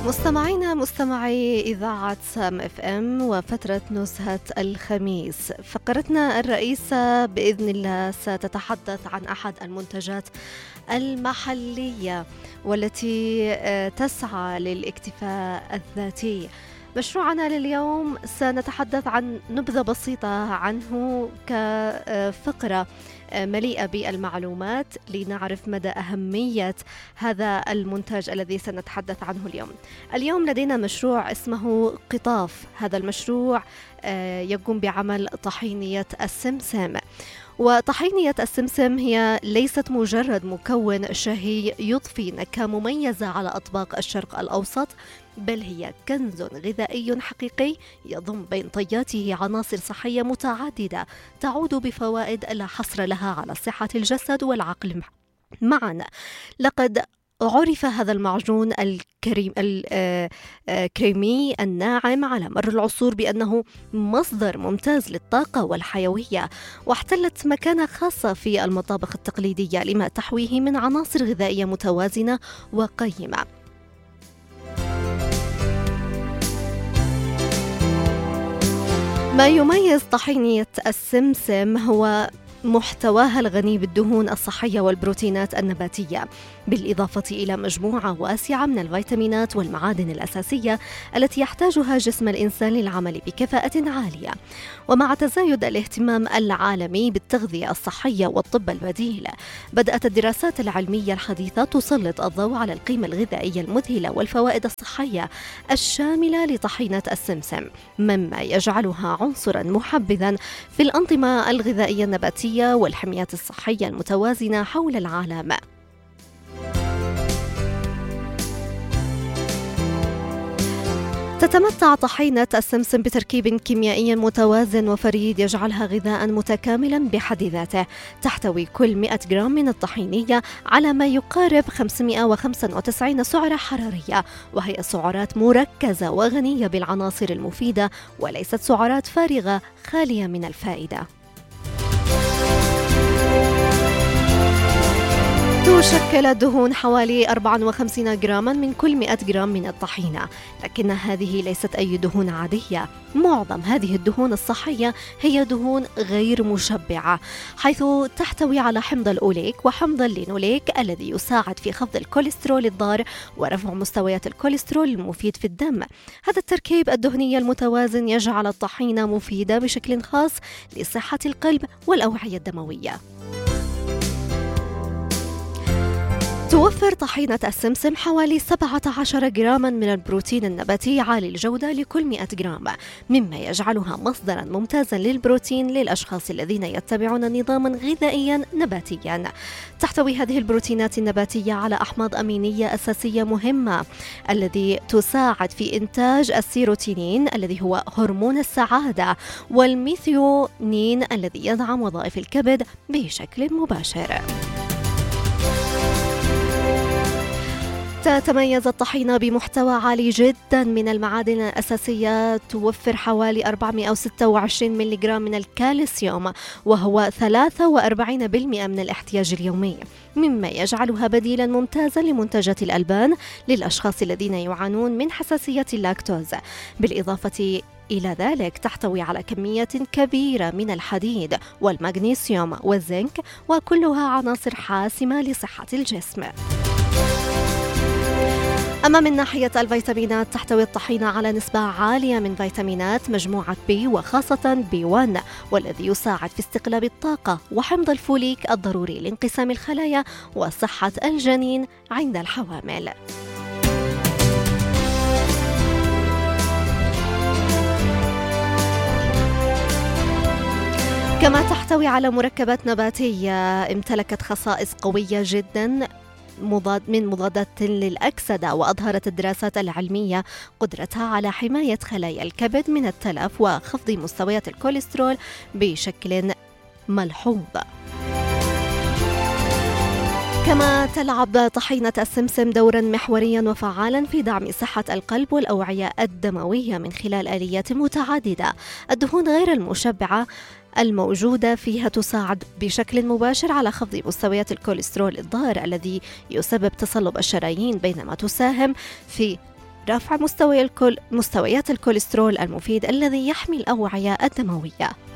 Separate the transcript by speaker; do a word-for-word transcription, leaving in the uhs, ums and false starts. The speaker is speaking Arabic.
Speaker 1: مستمعينا مستمعي إذاعة سام اف ام وفترة نزهة الخميس، فقرتنا الرئيسة بإذن الله ستتحدث عن أحد المنتجات المحلية والتي تسعى للاكتفاء الذاتي. مشروعنا لليوم سنتحدث عن نبذة بسيطة عنه كفقرة مليئة بالمعلومات لنعرف مدى أهمية هذا المنتج الذي سنتحدث عنه اليوم. اليوم لدينا مشروع اسمه قطاف. هذا المشروع يقوم بعمل طحينية السمسم، وطحينية السمسم هي ليست مجرد مكون شهي يضفي نكهة مميزة على أطباق الشرق الأوسط، بل هي كنز غذائي حقيقي يضم بين طياته عناصر صحية متعددة تعود بفوائد لا حصر لها على صحة الجسد والعقل معا. لقد عرف هذا المعجون الكريم الكريمي الناعم على مر العصور بأنه مصدر ممتاز للطاقة والحيوية، واحتلت مكانة خاصة في المطابخ التقليدية لما تحويه من عناصر غذائية متوازنة وقيمة. ما يميز طحينية السمسم هو محتواها الغني بالدهون الصحية والبروتينات النباتية، بالإضافة إلى مجموعة واسعة من الفيتامينات والمعادن الأساسية التي يحتاجها جسم الإنسان للعمل بكفاءة عالية. ومع تزايد الاهتمام العالمي بالتغذية الصحية والطب البديل، بدأت الدراسات العلمية الحديثة تسلط الضوء على القيمة الغذائية المذهلة والفوائد الصحية الشاملة لطحينة السمسم، مما يجعلها عنصرا محبذا في الأنظمة الغذائية النباتية والحميات الصحية المتوازنة حول العالم. تتمتع طحينة السمسم بتركيب كيميائي متوازن وفريد يجعلها غذاء متكاملا بحد ذاته. تحتوي كل مئة جرام من الطحينية على ما يقارب خمسمئة وخمسة وتسعين سعرة حرارية، وهي سعرات مركزة وغنية بالعناصر المفيدة وليست سعرات فارغة خالية من الفائدة. تشكل الدهون حوالي أربعة وخمسين جراما من كل مئة جرام من الطحينة، لكن هذه ليست أي دهون عادية. معظم هذه الدهون الصحية هي دهون غير مشبعة، حيث تحتوي على حمض الأوليك وحمض اللينوليك الذي يساعد في خفض الكوليسترول الضار ورفع مستويات الكوليسترول المفيد في الدم. هذا التركيب الدهني المتوازن يجعل الطحينة مفيدة بشكل خاص لصحة القلب والأوعية الدموية. توفر طحينة السمسم حوالي سبعة عشر جراما من البروتين النباتي عالي الجودة لكل مئة جرام، مما يجعلها مصدرا ممتازا للبروتين للأشخاص الذين يتبعون نظاما غذائيا نباتيا. تحتوي هذه البروتينات النباتية على أحماض أمينية أساسية مهمة الذي تساعد في إنتاج السيروتونين الذي هو هرمون السعادة، والميثيونين الذي يدعم وظائف الكبد بشكل مباشر. تتميز الطحينة بمحتوى عالي جدا من المعادن الأساسية، توفر حوالي أربعمئة وستة وعشرين ملغرام من الكالسيوم، وهو ثلاثة وأربعين بالمئة من الاحتياج اليومي، مما يجعلها بديلا ممتازا لمنتجات الألبان للأشخاص الذين يعانون من حساسية اللاكتوز. بالإضافة إلى ذلك تحتوي على كمية كبيرة من الحديد والمغنيسيوم والزنك، وكلها عناصر حاسمة لصحة الجسم. أما من ناحية الفيتامينات، تحتوي الطحينة على نسبة عالية من فيتامينات مجموعة بي وخاصة بي واحد، والذي يساعد في استقلاب الطاقة وحمض الفوليك الضروري لانقسام الخلايا وصحة الجنين عند الحوامل. كما تحتوي على مركبات نباتية امتلكت خصائص قوية جدا مضاد من مضادات للأكسدة، وأظهرت الدراسات العلمية قدرتها على حماية خلايا الكبد من التلف وخفض مستويات الكوليسترول بشكل ملحوظ. كما تلعب طحينة السمسم دورا محوريا وفعالا في دعم صحة القلب والأوعية الدموية من خلال آليات متعددة. الدهون غير المشبعة الموجودة فيها تساعد بشكل مباشر على خفض مستويات الكوليسترول الضار الذي يسبب تصلب الشرايين، بينما تساهم في رفع مستوي الكل مستويات الكوليسترول المفيد الذي يحمي الأوعية الدموية.